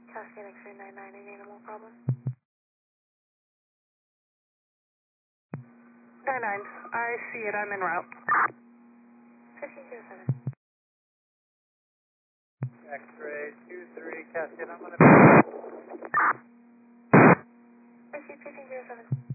Cascade X-ray 99, any animal problem? 99, I see it, I'm en route. 1507. X-ray 23, Cascade, I'm going to... I see 1507.